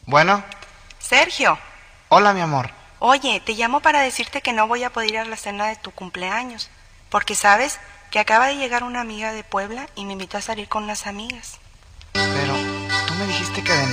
Bueno, Sergio, hola mi amor. oye, te llamo para decirte que no voy a poder ir a la cena de tu cumpleaños, porque sabes que acaba de llegar una amiga de Puebla y me invitó a salir con unas amigas. Pero tú me dijiste que de